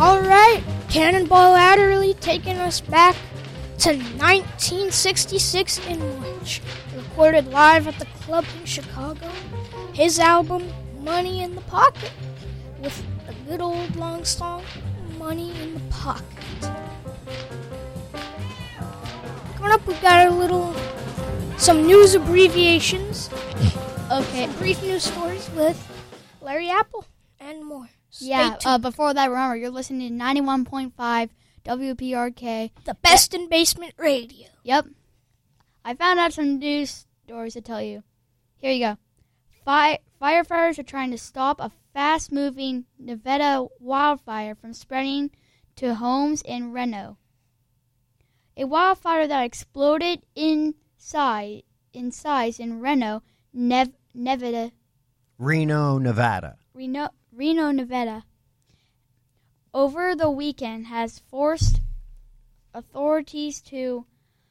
All right, Cannonball Adderley taking us back to 1966 in March. Recorded live at the club in Chicago. His album, Money in the Pocket, with a good old long song, Money in the Pocket. Coming up, we've got some news abbreviations. Okay, brief news stories with Larry Apple and more. Before that, remember, you're listening to 91.5 WPRK. The best in basement radio. Yep. I found out some news stories to tell you. Here you go. Firefighters are trying to stop a fast-moving Nevada wildfire from spreading to homes in Reno. A wildfire that exploded in size in Reno, Nevada. Reno, Nevada. Reno, Nevada, over the weekend has forced authorities to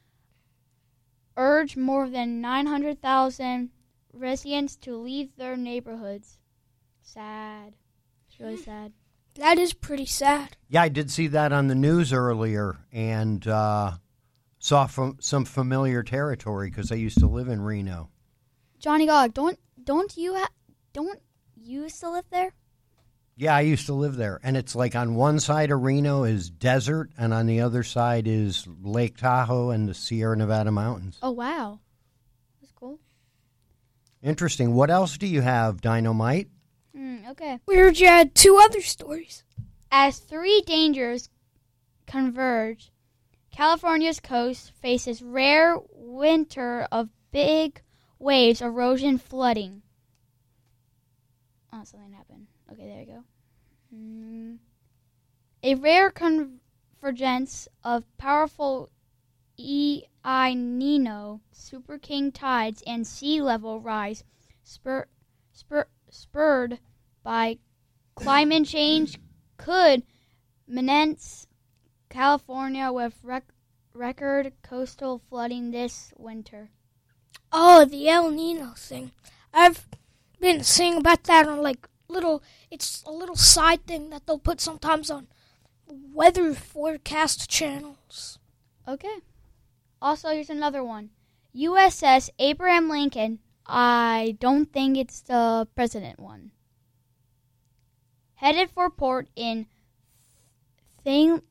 urge more than 900,000 residents to leave their neighborhoods. Sad. It's really sad. That is pretty sad. Yeah, I did see that on the news earlier and saw some familiar territory because I used to live in Reno. Johnny Gog, don't you used to live there? Yeah, I used to live there, and it's like on one side of Reno is desert, and on the other side is Lake Tahoe and the Sierra Nevada mountains. Oh, wow. That's cool. Interesting. What else do you have, Dynamite? Okay. We heard you had two other stories. As three dangers converge, California's coast faces rare winter of big waves, erosion, flooding. Oh, something happened. Okay, there you go. A rare convergence of powerful El Nino, Super King tides, and sea level rise spurred by climate change could menace California with record coastal flooding this winter. Oh, the El Nino thing. I've been seeing about that on it's a little side thing that they'll put sometimes on weather forecast channels. Okay. Also, here's another one. USS Abraham Lincoln. I don't think it's the president one. Headed for port in I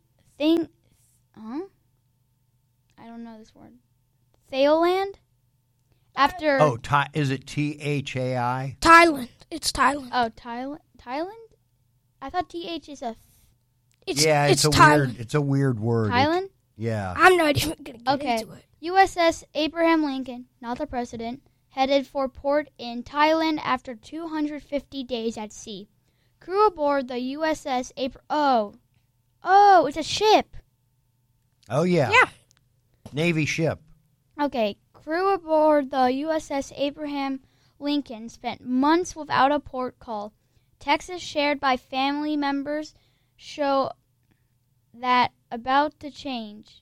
don't know this word. Thailand? After is it Thai? Thailand. It's Thailand. Oh, Thailand? I thought TH is a... It's Thailand. It's a weird word. Thailand? Yeah. I'm not even going to get into it. USS Abraham Lincoln, not the president, headed for port in Thailand after 250 days at sea. Crew aboard the USS Abraham... Oh, it's a ship. Oh, yeah. Yeah. Navy ship. Okay. Crew aboard the USS Abraham Lincoln spent months without a port call. Texts shared by family members shows that it's about to change.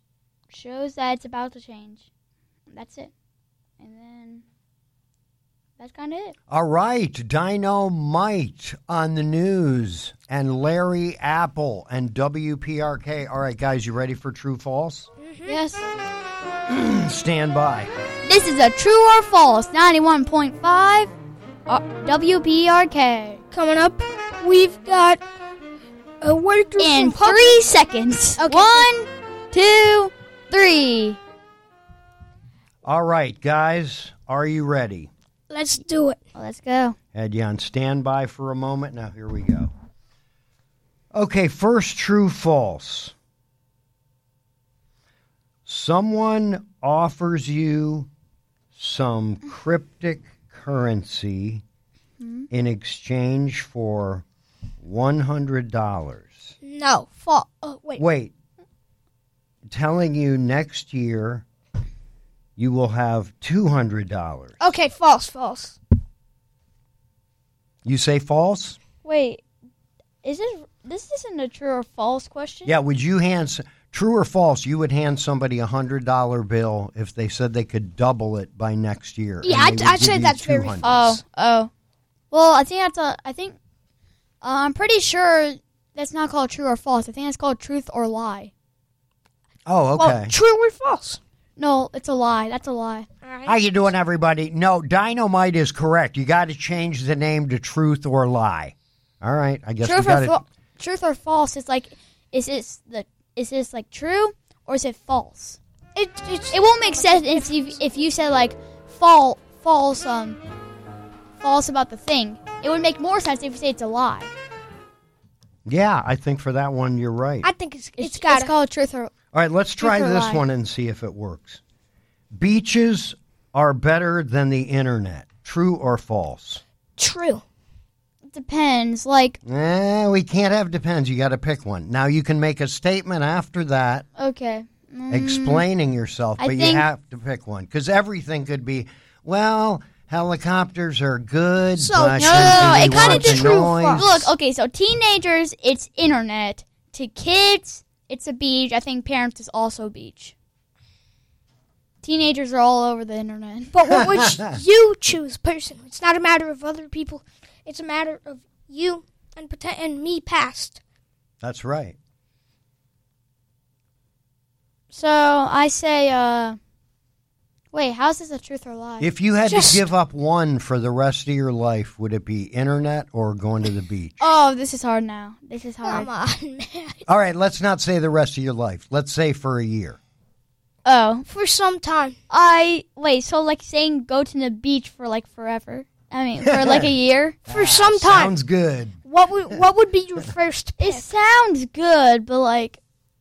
That's it. And then that's kind of it. All right. Dynamite on the news and Larry Apple and WPRK. All right, guys, you ready for True False? Mm-hmm. Yes. Stand by. This is a True or False 91.5 WPRK. Coming up, we've got a worker in from 3 seconds. Okay. 1, 2, 3. All right, guys, are you ready? Let's do it. Well, let's go. Had you on standby for a moment. Now, here we go. Okay, first true false. Someone offers you some cryptic currency in exchange for $100. No. Wait. Telling you next year you will have $200. Okay, false. You say false? Wait. This isn't a true or false question? Yeah, would you true or false, you would hand somebody a $100 bill if they said they could double it by next year. Yeah, I'd say that's very false. Oh. Well, I'm pretty sure that's not called true or false. I think that's called truth or lie. Oh, okay. Well, true or false? No, it's a lie. That's a lie. All right. How you doing, everybody? No, dynamite is correct. You got to change the name to truth or lie. All right, I guess we got it. Truth or false is like, is this like true or is it false? It won't make sense if you said like false about the thing. It would make more sense if you say it's a lie. Yeah, I think for that one you're right. I think it's It's got called truth or. All right, let's try Truth or this lie? one and see if it works. Beaches are better than the internet. True or false? true. It depends. Like, We can't have depends. You got to pick one. Now you can make a statement after that okay. explaining yourself, I but you think- have to pick one because everything could be, well, helicopters are good, So- but No, they it kinda want just the true noise. false. Look, okay, so teenagers, it's internet. To kids, it's a beach. I think parents is also beach. Teenagers are all over the internet. But what would you choose personally? It's not a matter of other people. It's a matter of you and me past. That's right. So I say, wait, how's this a truth or lie? If you had Just- to give up one for the rest of your life, would it be internet or going to the beach? Oh, this is hard now. This is hard. Come on, man. All right, let's not say the rest of your life. Let's say for a year. Oh, For some time. so like saying go to the beach for like forever. I mean, for like a year. For some time. Sounds good. What would be your first pick? It sounds good, but like,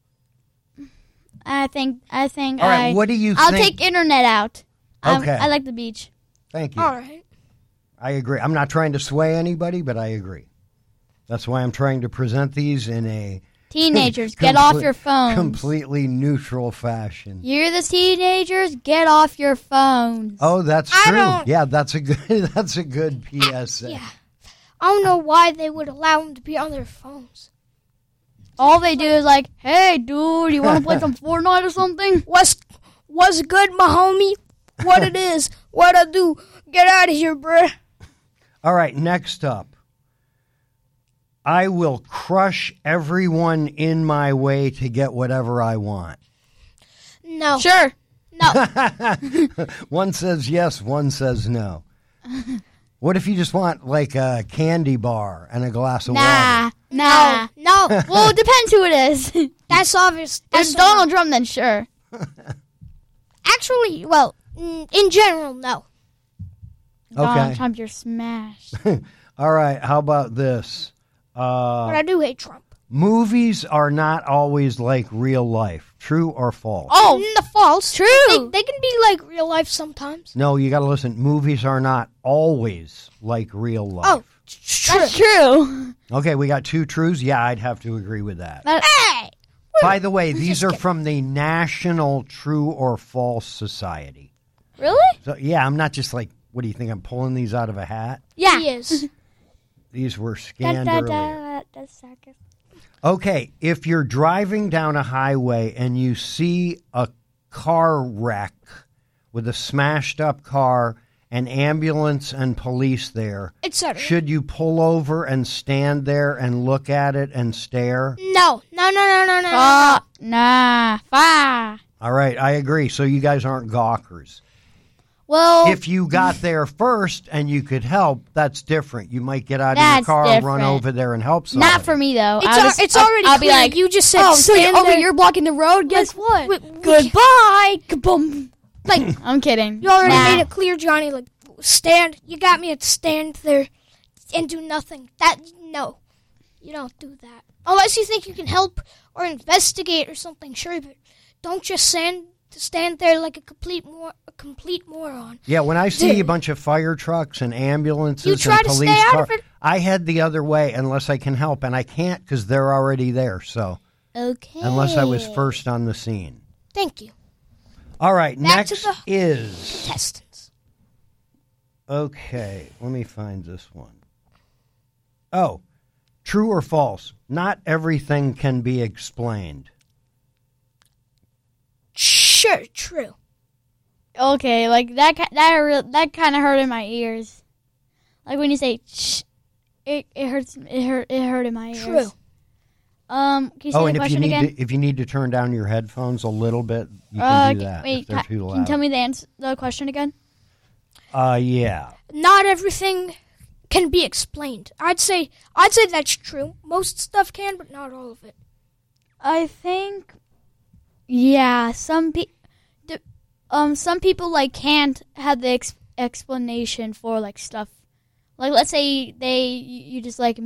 I think All right, what do you I'll think? take internet out. Okay. I like the beach. Thank you. All right. I agree. I'm not trying to sway anybody, but I agree. That's why I'm trying to present these in a Teenagers, get off your phones. completely neutral fashion. You're the teenagers, get off your phones. Oh, that's I true. don't- Yeah, that's a good PSA. Yeah. I don't know why they would allow them to be on their phones. All they do is like, hey, dude, you want to play some Fortnite or something? What's good, my homie? What it is? What I do? Get out of here, bruh. All right, next up. I will crush everyone in my way to get whatever I want. No. Sure. No. One says yes, one says no. What if you just want like a candy bar and a glass of water? Nah. No. Well, it depends who it is. That's obvious. If That's it's Donald Trump, then sure. Actually, well, in general, no. Donald Okay. Trump, you're smashed. All right, how about this? But I do hate Trump. Movies are not always like real life. True or false? Oh, The false. true. They can be like real life sometimes. No, you got to listen. Movies are not always like real life. Oh, true. That's true. Okay, we got two truths. Yeah, I'd have to agree with that. Hey! By the way, these are from the National True or False Society. Really? So, yeah, I'm not just like, what do you think? I'm pulling these out of a hat? Yeah. He is. These were scanned earlier. That's sarcasm. Okay, if you're driving down a highway and you see a car wreck with a smashed up car, an ambulance and police there, Etc. should you pull over and stand there and look at it and stare? No. Nah. Fah. All right, I agree. So you guys aren't gawkers. Well, If you got there first and you could help, that's different. You might get out of your That's car, run different. over there and help somebody. not for me though. It's already I'll clear. be like, You just said oh, so stand there. you're blocking the road. Guess what? we- Goodbye. Kaboom. Like, I'm kidding. you already Nah. made it clear, Johnny. Like, stand. You got me at stand there and do nothing. No. You don't do that. Unless you think you can help or investigate or something, sure, but don't just stand there like a complete moron. Yeah, when I see Dude. a bunch of fire trucks and ambulances You try and to police stay out cars, of it. I head the other way unless I can help, and I can't because they're already there. So Okay. unless I was first on the scene. Thank you. All right, Back to next the- is Testants. okay. Let me find this one. Oh, true or false? Not everything can be explained. Sure, true. Okay, like that kind of hurt in my ears. Like when you say shh, it hurts. It hurt in my ears. True. Can you say the and question again? if you need to turn down your headphones a little bit, you can do that. Wait, if they're too loud. can you tell me the question again? Yeah. Not everything can be explained. I'd say that's true. Most stuff can, but not all of it. I think, yeah, some people like can't have the explanation for like stuff. Like let's say you just like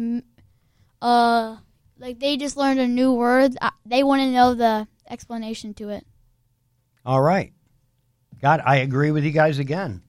they just learned a new word. They want to know the explanation to it. All right. God, I agree with you guys again.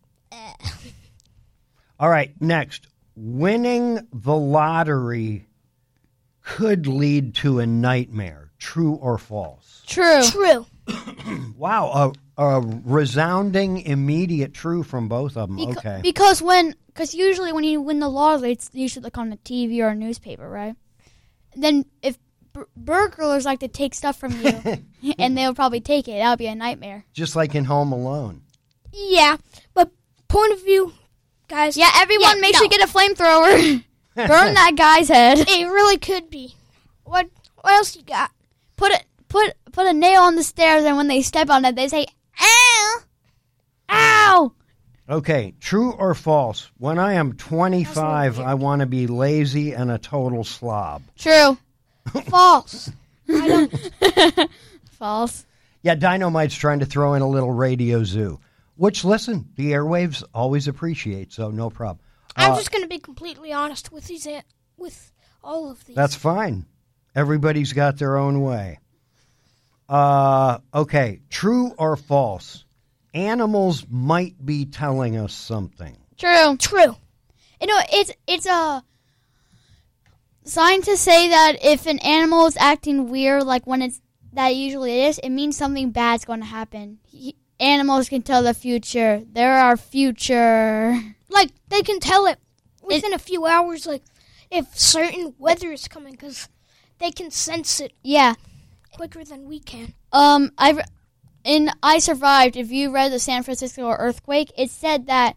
All right, next. Winning the lottery could lead to a nightmare. True or false? True. True. Wow, a resounding, immediate true from both of them. Okay. Because usually when you win the lottery, it's usually like on the TV or a newspaper, right? Then if burglars like to take stuff from you, and they'll probably take it, that would be a nightmare. Just like in Home Alone. Yeah, but point of view, guys. Yeah, everyone make sure you get a flamethrower. Burn that guy's head. It really could be. What else you got? Put a nail on the stairs, and when they step on it, they say, "Ow, ow." Okay, true or false? When I am 25, I want to be lazy and a total slob. True. False. I don't. False. Yeah, Dynamite's trying to throw in a little radio zoo, which, listen, the airwaves always appreciate, so no problem. I'm just going to be completely honest with with all of these. That's fine. Everybody's got their own way. Okay, true or false? Animals might be telling us something. True. True. You know, it's a scientists say that if an animal is acting weird, like when it's that usually it is, it means something bad's going to happen. Animals can tell the future. They're our future. Like they can tell it within a few hours, like if certain weather is coming, because they can sense it. Yeah. Quicker than we can. I Survived, if you read the San Francisco earthquake, it said that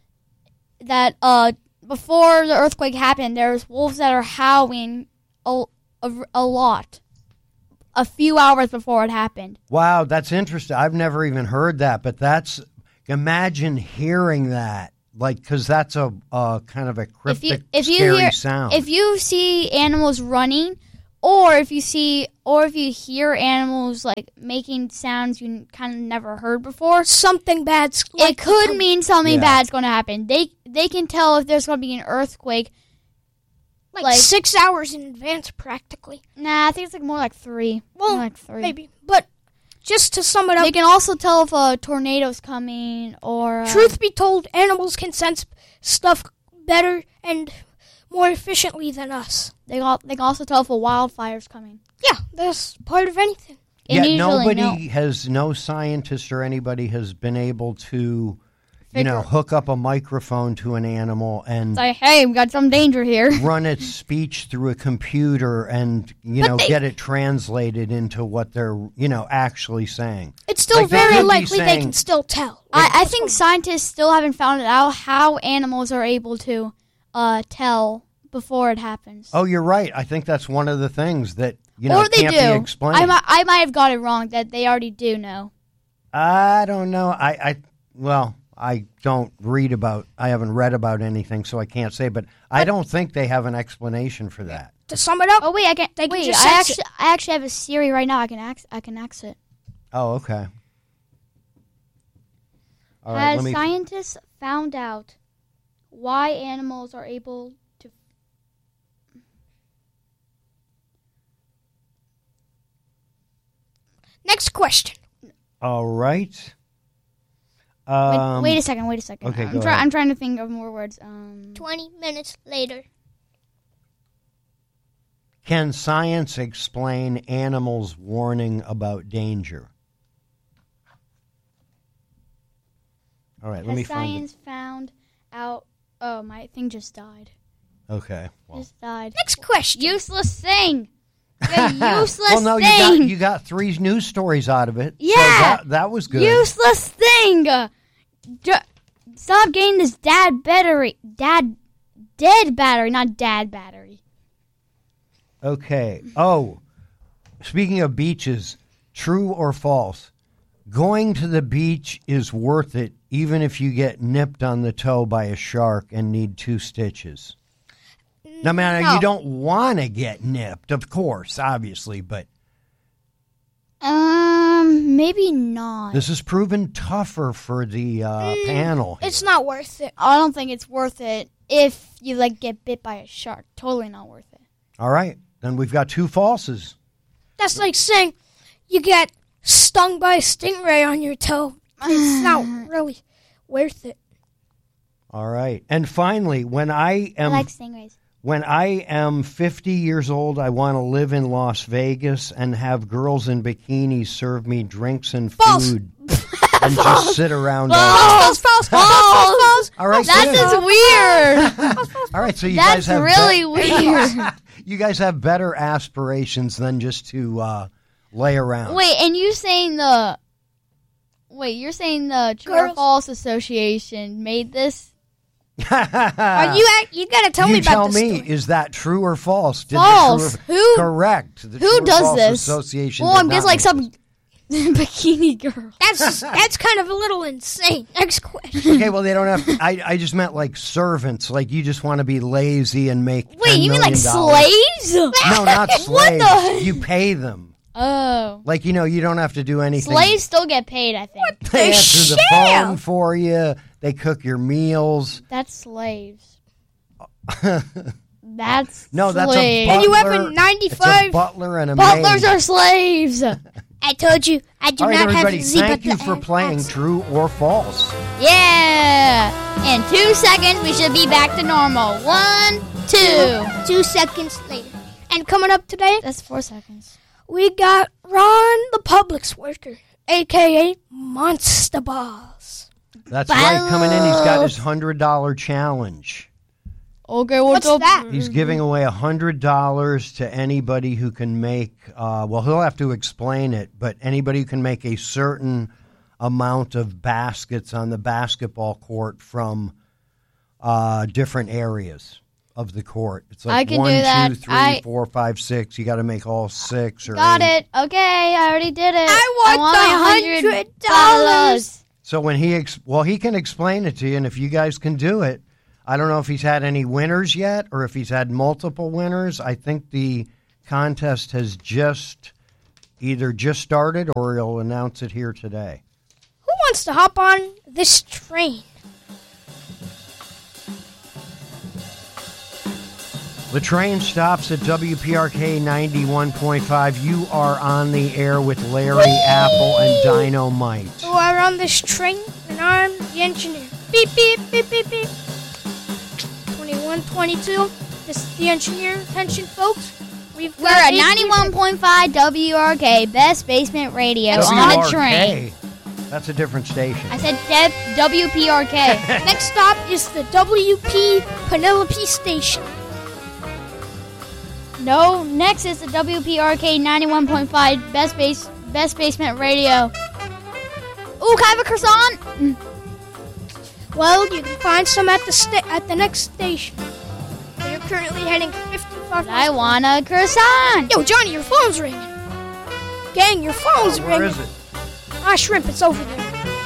before the earthquake happened, there was wolves that are howling a lot a few hours before it happened. Wow, that's interesting. I've never even heard that, but imagine hearing that, like, because that's a kind of a cryptic, scary sound. If you see animals running, or if you hear animals like making sounds you kind of never heard before, something bad's it could mean something bad's going to happen. They can tell if there's going to be an earthquake like 6 hours in advance, practically. Nah, I think it's like more like 3. Well, more like 3. Maybe. But just to sum it up, they can also tell if a tornado's coming or. Truth be told, animals can sense stuff better and more efficiently than us. They can also tell if a wildfire's coming. Yeah, that's part of anything. No scientist or anybody has been able to, hook up a microphone to an animal and say, hey, we got some danger here. Run its speech through a computer and, get it translated into what they're, actually saying. It's still very likely they can still tell. I think scientists still haven't found out how animals are able to tell before it happens. Oh, you're right. I think that's one of the things that or they can't do. Be explained. I might have got it wrong that they already do know. I don't know. I don't read about. I haven't read about anything, so I can't say. But I don't think they have an explanation for that. To sum it up. Oh wait, I actually have a Siri right now. I can ask it. Oh, okay. All right, Has scientists found out why animals are able to? Next question. All right. Wait a second. Okay, I'm trying to think of more words. 20 minutes later. Can science explain animals' warning about danger? All right, let me find it. Has science found out? Oh, my thing just died. Okay. Well. Just died. Next question. Useless thing. Useless well, no, thing. you got 3 news stories out of it. Yeah. So that was good. Useless thing. Stop getting this dead battery, not dad battery. Okay. Oh, speaking of beaches, true or false? Going to the beach is worth it even if you get nipped on the toe by a shark and need 2 stitches. Now, man, No. you don't want to get nipped, of course, obviously, but Maybe not. this is proven tougher for the panel. Here. It's not worth it. I don't think it's worth it if you get bit by a shark. Totally not worth it. All right. Then we've got 2 falses. That's like saying you get stung by a stingray on your toe. It's not really worth it. All right. And finally, when I I am like stingrays. When I am 50 years old, I want to live in Las Vegas and have girls in bikinis serve me drinks and False. food and just sit around. False, false, false. All right, That good. is weird. All right, so you guys That's have really weird. you guys have better aspirations than just to lay around. Wait, and you're saying the True or Girls. False Association made this? Are you gotta tell me You about tell this me, story. is that true or false? Did False. The Who- correct? The True Who or does False this? Association Well, did I'm not just like make some bikini girl. That's kind of a little insane. Next question. Okay, well, they don't have. I just meant like servants. Like you just want to be lazy and make. Wait, $10 you mean like million. slaves? No, not What slaves. the- You pay them. Oh. Like you don't have to do anything. Slaves still get paid, I think. They answer the share. phone for you. They cook your meals. That's slaves. That's No, that's a slaves. butler. And you have a It's a 95. butler and a Butlers maid. are slaves. I told you, I do All right, not everybody. have zebra Thank you for playing True or False. Yeah. In 2 seconds, we should be back to normal. 1, 2. 2 seconds later. And coming up today, That's 4 seconds. we got Ron the Publix worker, a.k.a. Monster Boss. That's right. Coming in, he's got his $100 challenge. Okay, What's that? He's giving away $100 to anybody who can make, well, he'll have to explain it, but anybody who can make a certain amount of baskets on the basketball court from different areas of the court. It's like I can 1, do that. 2, 3, 4, 5, 6. You got to make all 6 or Got 8. it. Okay, I already did it. I want the $100. So when he can explain it to you, and if you guys can do it, I don't know if he's had any winners yet or if he's had multiple winners. I think the contest has either just started or he'll announce it here today. Who wants to hop on this train? The train stops at WPRK 91.5. You are on the air with Larry, Apple, and Dynamite. Who are on this train? And I'm the engineer. Beep, beep, beep, beep, beep. 2122. This is the engineer. Attention, folks. We're We're at 91.5 WRK, Best Basement Radio on a train. WRK. That's a different station. I said WPRK. Next stop is the WP Penelope Station. No, next is the WPRK 91.5 Best Basement Radio. Ooh, can I have a croissant? Well, you can find some at the next station. We're currently heading 55 I miles. want a croissant. Yo, Johnny, your phone's ringing. Gang, your phone's Where ringing. is it? Ah, shrimp, it's over there.